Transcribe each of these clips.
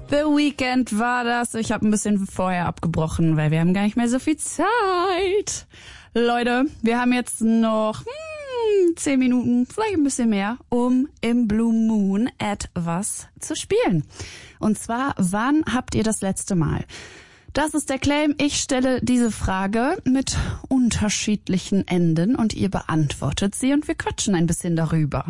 The Weeknd war das. Ich habe ein bisschen vorher abgebrochen, weil wir haben gar nicht mehr so viel Zeit. Leute, wir haben jetzt noch 10 Minuten, vielleicht ein bisschen mehr, um im Blue Moon etwas zu spielen. Und zwar, wann habt ihr das letzte Mal? Das ist der Claim. Ich stelle diese Frage mit unterschiedlichen Enden und ihr beantwortet sie und wir quatschen ein bisschen darüber.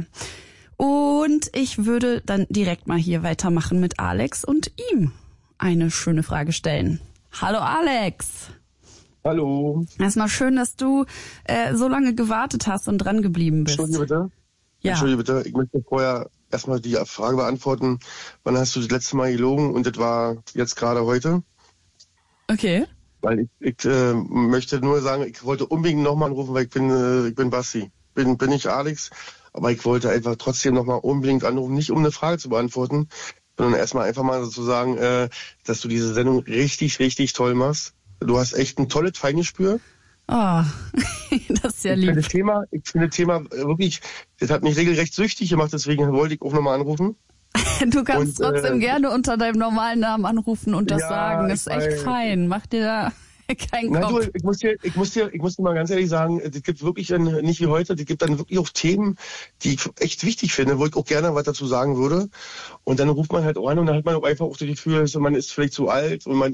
Und ich würde dann direkt mal hier weitermachen mit Alex und ihm eine schöne Frage stellen. Hallo Alex. Hallo. Erstmal schön, dass du so lange gewartet hast und dran geblieben bist. Entschuldige bitte. Ja. Entschuldige bitte. Ich möchte vorher erstmal die Frage beantworten. Wann hast du das letzte Mal gelogen? Und das war jetzt gerade heute. Okay. Weil ich möchte nur sagen, ich wollte unbedingt nochmal anrufen, weil ich bin Basti. Bin nicht Alex, aber ich wollte einfach trotzdem nochmal unbedingt anrufen, nicht um eine Frage zu beantworten, sondern erstmal einfach mal so sagen, dass du diese Sendung richtig, richtig toll machst. Du hast echt ein tolles Feingespür. Oh, das ist ja lieb. Ich finde das Thema wirklich, das hat mich regelrecht süchtig gemacht, deswegen wollte ich auch nochmal anrufen. Du kannst trotzdem gerne unter deinem normalen Namen anrufen und das sagen. Das ist echt fein. Mach dir da keinen Kopf. Du, ich muss dir mal ganz ehrlich sagen, es gibt wirklich nicht wie heute, es gibt dann wirklich auch Themen, die ich echt wichtig finde, wo ich auch gerne was dazu sagen würde. Und dann ruft man halt auch an und dann hat man auch einfach auch das Gefühl, man ist vielleicht zu alt und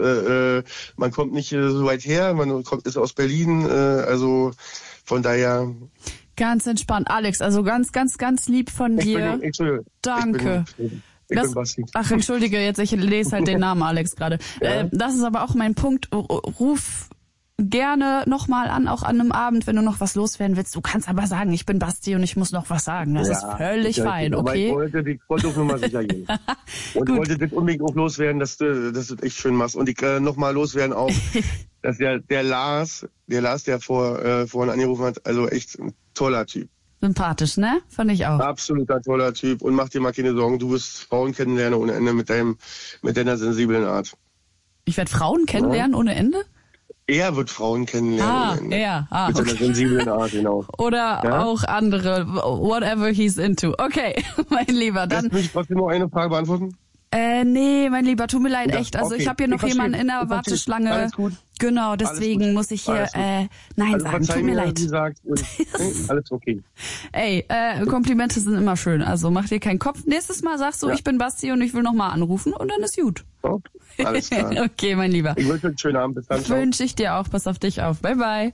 man kommt nicht so weit her, ist aus Berlin, also von daher. Ganz entspannt. Alex, also ganz, ganz, ganz lieb von dir. Danke. Ich bin Basti. Ach, entschuldige, ich lese halt den Namen Alex gerade. Ja. Das ist aber auch mein Punkt. Ruf gerne nochmal an, auch an einem Abend, wenn du noch was loswerden willst. Du kannst aber sagen, ich bin Basti und ich muss noch was sagen. Das ist völlig fein, okay? Aber ich wollte auch nur mal sicher gehen. Und ich wollte das unbedingt auch loswerden, dass du das echt schön machst. Und ich nochmal loswerden auch, dass der Lars, der vorhin angerufen hat, also echt ein toller Typ. Sympathisch, ne? Fand ich auch. Absoluter toller Typ. Und mach dir mal keine Sorgen, du wirst Frauen kennenlernen ohne Ende mit deiner sensiblen Art. Ich werde Frauen kennenlernen ohne Ende? Er wird Frauen kennenlernen ohne Ende. Er. Mit seiner sensiblen Art, genau. Oder auch andere, whatever he's into. Okay, mein Lieber, dann... Kannst du mich trotzdem noch eine Frage beantworten? Nee, mein Lieber, tut mir leid, Ja, echt. Also okay. ich habe hier noch jemanden in der Warteschlange. Alles gut. Genau, deswegen muss ich hier Nein sagen. Tut mir leid. Alles okay. Ey, Komplimente sind immer schön. Also mach dir keinen Kopf. Nächstes Mal sagst du, ich bin Basti und ich will nochmal anrufen und dann ist gut. Oh, alles klar. Okay, mein Lieber. Ich wünsche dir einen schönen Abend. Bis dann. Wünsche ich dir auch. Pass auf dich auf. Bye, bye.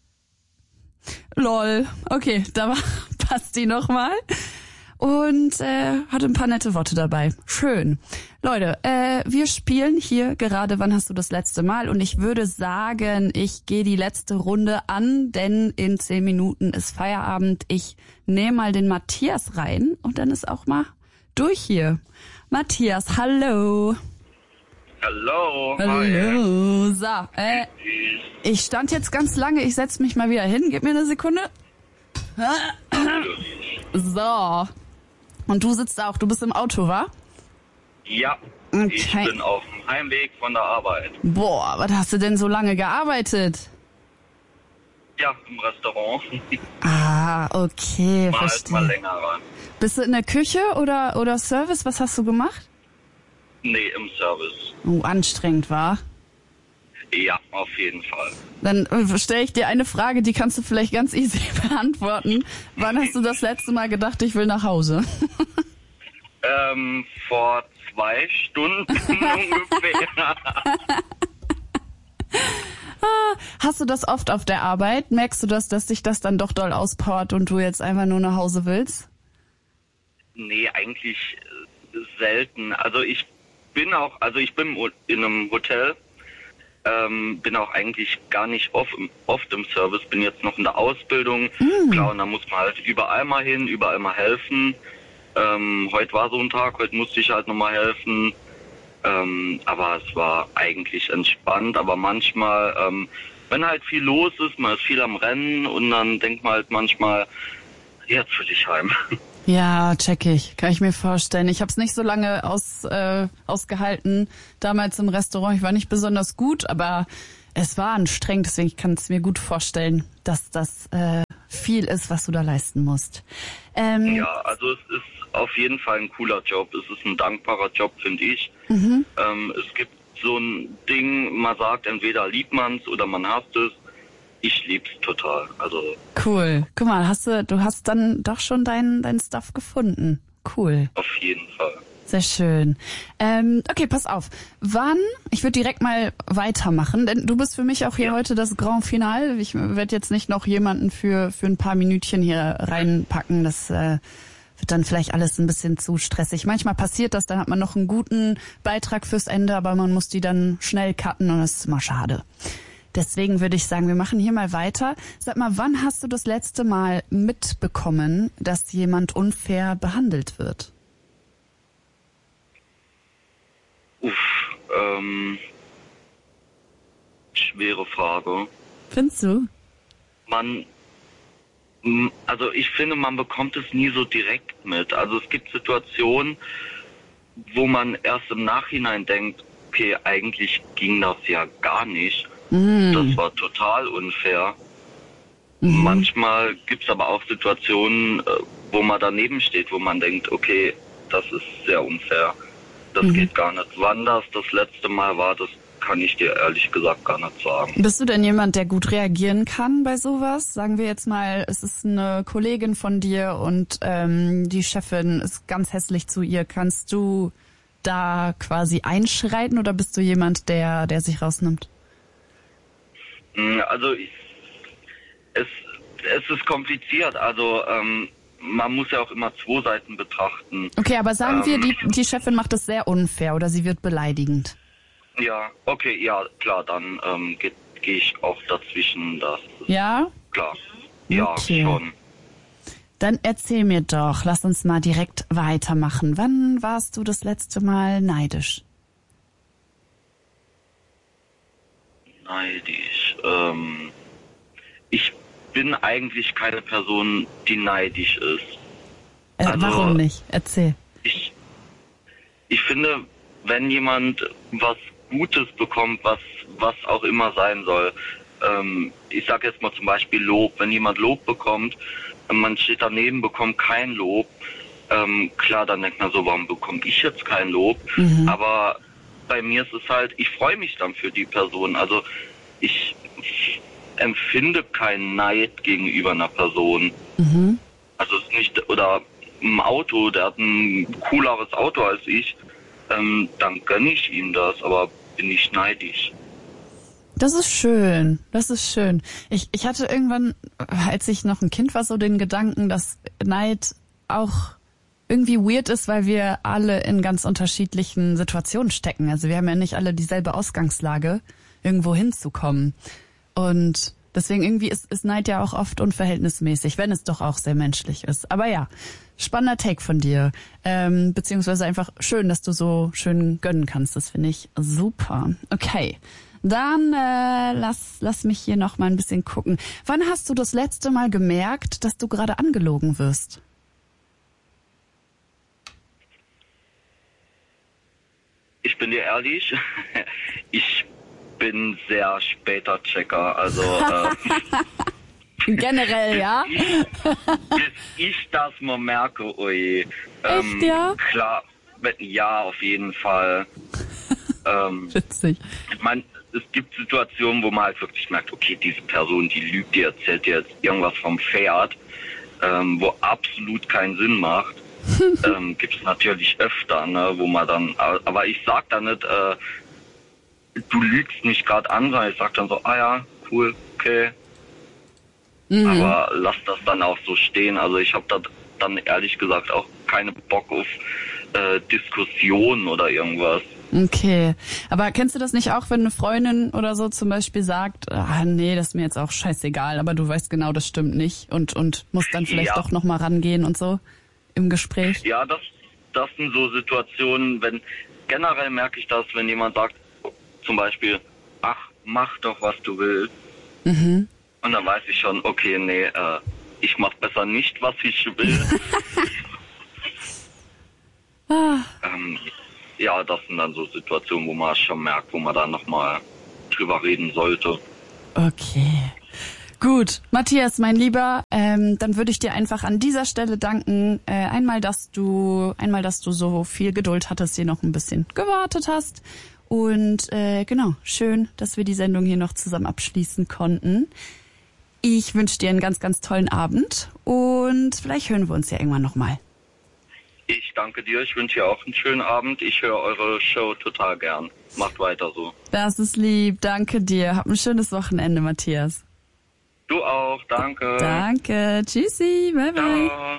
Lol. Okay, da war Basti nochmal. Und hatte ein paar nette Worte dabei. Schön. Leute, wir spielen hier gerade, wann hast du das letzte Mal? Und ich würde sagen, ich gehe die letzte Runde an, denn in 10 Minuten ist Feierabend. Ich nehme mal den Matthias rein und dann ist auch mal durch hier. Matthias, hallo. Hallo. Hallo. So, ich stand jetzt ganz lange. Ich setze mich mal wieder hin. Gib mir eine Sekunde. So. Und du sitzt auch, du bist im Auto, wa? Ja, okay. Ich bin auf dem Heimweg von der Arbeit. Boah, was hast du denn so lange gearbeitet? Ja, im Restaurant. Ah, okay, mal verstehe. Mal länger ran. Bist du in der Küche oder Service? Was hast du gemacht? Nee, im Service. Anstrengend, war? Ja, auf jeden Fall. Dann stelle ich dir eine Frage, die kannst du vielleicht ganz easy beantworten. Wann hast du das letzte Mal gedacht, ich will nach Hause? Vor 2 Stunden ungefähr. Hast du das oft auf der Arbeit? Merkst du das, dass dich das dann doch doll auspowert und du jetzt einfach nur nach Hause willst? Nee, eigentlich selten. Also ich bin in einem Hotel. Bin auch eigentlich gar nicht oft im Service, bin jetzt noch in der Ausbildung. Klar, und da muss man halt überall mal hin, überall mal helfen. Heute war so ein Tag, heute musste ich halt nochmal helfen. Aber es war eigentlich entspannt. Aber manchmal, wenn halt viel los ist, man ist viel am Rennen und dann denkt man halt manchmal, jetzt will ich heim. Ja, check ich. Kann ich mir vorstellen. Ich habe es nicht so lange ausgehalten. Damals im Restaurant. Ich war nicht besonders gut, aber es war anstrengend. Deswegen kann ich es mir gut vorstellen, dass das viel ist, was du da leisten musst. Ja, also es ist auf jeden Fall ein cooler Job. Es ist ein dankbarer Job, finde ich. Es gibt so ein Ding, man sagt, entweder liebt man es oder man hasst es. Ich lieb's total. Also Cool. Guck mal, du hast dann doch schon dein Stuff gefunden. Cool. auf jeden Fall. Sehr schön. Okay, pass auf. Ich würde direkt mal weitermachen, denn du bist für mich auch hier heute das Grand Finale. Ich werde jetzt nicht noch jemanden für ein paar Minütchen hier reinpacken. Das wird dann vielleicht alles ein bisschen zu stressig. Manchmal passiert das, dann hat man noch einen guten Beitrag fürs Ende, aber man muss die dann schnell cutten und das ist immer schade. Deswegen würde ich sagen, wir machen hier mal weiter. Sag mal, wann hast du das letzte Mal mitbekommen, dass jemand unfair behandelt wird? Schwere Frage. Findest du? Also ich finde, man bekommt es nie so direkt mit. Also es gibt Situationen, wo man erst im Nachhinein denkt, okay, eigentlich ging das ja gar nicht. Das war total unfair. Manchmal gibt es aber auch Situationen, wo man daneben steht, wo man denkt, okay, das ist sehr unfair. Das geht gar nicht. Wann das letzte Mal war, das kann ich dir ehrlich gesagt gar nicht sagen. Bist du denn jemand, der gut reagieren kann bei sowas? Sagen wir jetzt mal, es ist eine Kollegin von dir und die Chefin ist ganz hässlich zu ihr. Kannst du da quasi einschreiten oder bist du jemand, der sich rausnimmt? Also es ist kompliziert. Also man muss ja auch immer zwei Seiten betrachten. Okay, aber sagen wir, die Chefin macht es sehr unfair oder sie wird beleidigend. Ja, okay, ja, klar, dann gehe ich auch dazwischen. Das ist Ja? klar. Ja, Okay. schon. Dann erzähl mir doch, lass uns mal direkt weitermachen. Wann warst du das letzte Mal neidisch? Neidisch. Ich bin eigentlich keine Person, die neidisch ist. Also, Warum nicht? Erzähl. Ich finde, wenn jemand was Gutes bekommt, was auch immer sein soll, ich sage jetzt mal zum Beispiel Lob, wenn jemand Lob bekommt, man steht daneben, bekommt kein Lob, klar, dann denkt man so, warum bekomme ich jetzt kein Lob? Aber bei mir ist es halt, ich freue mich dann für die Person, also ich empfinde keinen Neid gegenüber einer Person. Also es ist nicht, oder ein Auto, der hat ein cooleres Auto als ich, dann gönne ich ihm das, aber bin ich neidisch. Das ist schön, das ist schön. Ich hatte irgendwann, als ich noch ein Kind war, so den Gedanken, dass Neid auch irgendwie weird ist, weil wir alle in ganz unterschiedlichen Situationen stecken. Also wir haben ja nicht alle dieselbe Ausgangslage, irgendwo hinzukommen. Und deswegen irgendwie ist Neid ja auch oft unverhältnismäßig, wenn es doch auch sehr menschlich ist. Aber ja, spannender Take von dir. Beziehungsweise einfach schön, dass du so schön gönnen kannst. Das finde ich super. Okay, dann lass mich hier noch mal ein bisschen gucken. Wann hast du das letzte Mal gemerkt, dass du gerade angelogen wirst? Ich bin dir ehrlich, ich bin sehr später Checker, also Generell, ja? bis ich das mal merke, oje. Echt, ja? Klar, ja, auf jeden Fall. Witzig. Ich meine, es gibt Situationen, wo man halt wirklich merkt, okay, diese Person, die lügt, die erzählt dir jetzt irgendwas vom Pferd, wo absolut keinen Sinn macht. Gibt es natürlich öfter, ne, wo man dann, aber ich sag dann nicht, du lügst mich gerade an, sondern ich sag dann so, ah ja, cool, okay. Aber lass das dann auch so stehen. Also ich habe da dann ehrlich gesagt auch keine Bock auf Diskussionen oder irgendwas. Okay, aber kennst du das nicht auch, wenn eine Freundin oder so zum Beispiel sagt, nee, das ist mir jetzt auch scheißegal, aber du weißt genau, das stimmt nicht und musst dann vielleicht doch nochmal rangehen und so im Gespräch? Ja, das sind so Situationen, generell merke ich das, wenn jemand sagt, zum Beispiel, ach, mach doch, was du willst. Und dann weiß ich schon, okay, nee, ich mach besser nicht, was ich will. Ja, das sind dann so Situationen, wo man schon merkt, wo man dann nochmal drüber reden sollte. Okay. Gut, Matthias, mein Lieber, dann würde ich dir einfach an dieser Stelle danken. Einmal, dass du so viel Geduld hattest, hier noch ein bisschen gewartet hast. Und genau, schön, dass wir die Sendung hier noch zusammen abschließen konnten. Ich wünsche dir einen ganz, ganz tollen Abend und vielleicht hören wir uns ja irgendwann nochmal. Ich danke dir, ich wünsche dir auch einen schönen Abend. Ich höre eure Show total gern. Macht weiter so. Das ist lieb, danke dir. Hab ein schönes Wochenende, Matthias. Du auch, danke. Danke, tschüssi, bye bye. Ciao.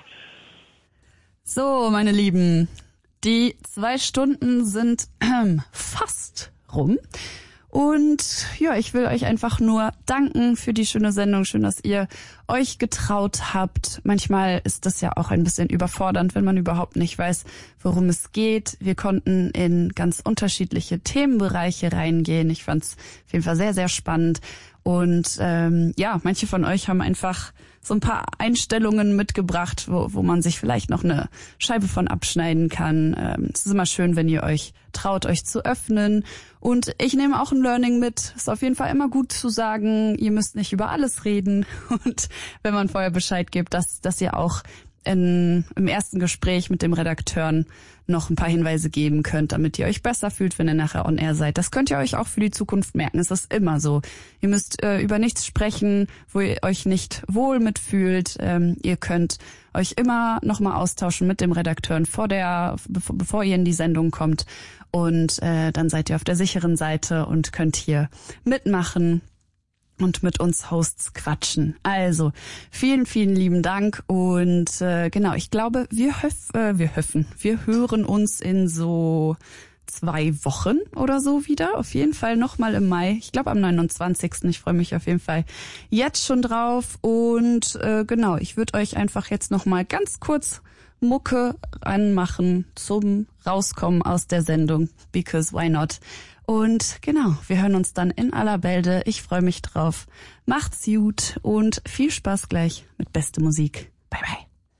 So, meine Lieben, die 2 Stunden sind fast rum. Und ja, ich will euch einfach nur danken für die schöne Sendung. Schön, dass ihr euch getraut habt. Manchmal ist das ja auch ein bisschen überfordernd, wenn man überhaupt nicht weiß, worum es geht. Wir konnten in ganz unterschiedliche Themenbereiche reingehen. Ich fand's auf jeden Fall sehr, sehr spannend. Und ja, manche von euch haben einfach so ein paar Einstellungen mitgebracht, wo man sich vielleicht noch eine Scheibe von abschneiden kann. Es ist immer schön, wenn ihr euch traut, euch zu öffnen. Und ich nehme auch ein Learning mit. Ist auf jeden Fall immer gut zu sagen, ihr müsst nicht über alles reden. Und wenn man vorher Bescheid gibt, dass ihr auch im ersten Gespräch mit dem Redakteuren noch ein paar Hinweise geben könnt, damit ihr euch besser fühlt, wenn ihr nachher on air seid. Das könnt ihr euch auch für die Zukunft merken. Es ist immer so. Ihr müsst über nichts sprechen, wo ihr euch nicht wohl mitfühlt. Ihr könnt euch immer nochmal austauschen mit dem Redakteuren bevor ihr in die Sendung kommt. Und dann seid ihr auf der sicheren Seite und könnt hier mitmachen und mit uns Hosts quatschen. Also, vielen, vielen lieben Dank und genau, ich glaube, wir hören uns in so 2 Wochen oder so wieder. Auf jeden Fall nochmal im Mai. Ich glaube am 29. Ich freue mich auf jeden Fall jetzt schon drauf und genau, ich würde euch einfach jetzt nochmal ganz kurz Mucke anmachen zum Rauskommen aus der Sendung, because why not? Und genau, wir hören uns dann in aller Bälde. Ich freue mich drauf. Macht's gut und viel Spaß gleich mit beste Musik. Bye bye.